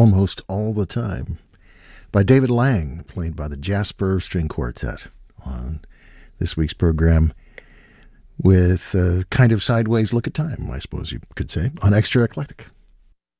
almost all the time, by David Lang, played by the Jasper String Quartet on this week's program, with a kind of sideways look at time, I suppose you could say, on Extra Eclectic.